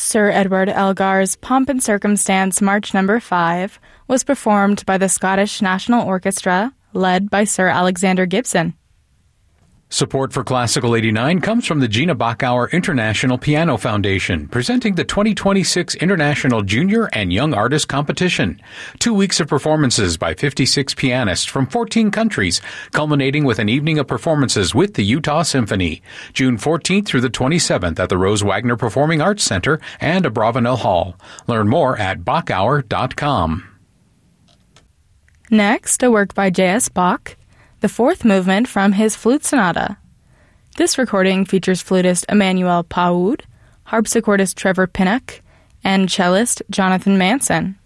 Sir Edward Elgar's Pomp and Circumstance March No. 5 was performed by the Scottish National Orchestra, led by Sir Alexander Gibson. Support for Classical 89 comes from the Gina Bachauer International Piano Foundation, presenting the 2026 International Junior and Young Artist Competition. 2 weeks of performances by 56 pianists from 14 countries, culminating with an evening of performances with the Utah Symphony. June 14th through the 27th at the Rose Wagner Performing Arts Center and Abravanel Hall. Learn more at Bachauer.com. Next, a work by J.S. Bach, the fourth movement from his Flute Sonata. This recording features flutist Emmanuel Paoud, harpsichordist Trevor Pinnock, and cellist Jonathan Manson.